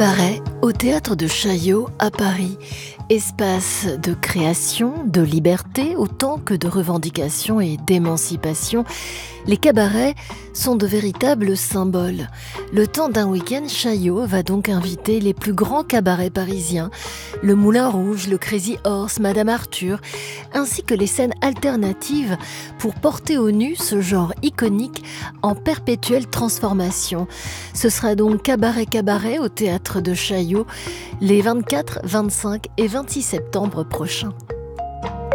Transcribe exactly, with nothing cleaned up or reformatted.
Cabaret au théâtre de Chaillot à Paris. Espace de création, de liberté, autant que de revendication et d'émancipation, les cabarets sont de véritables symboles. Le temps d'un week-end, Chaillot va donc inviter les plus grands cabarets parisiens, le Moulin Rouge, le Crazy Horse, Madame Arthur, ainsi que les scènes alternatives pour porter au nu ce genre iconique en perpétuelle transformation. Ce sera donc Cabaret Cabaret au théâtre de Chaillot les vingt-quatre, vingt-cinq et vingt-six septembre prochains.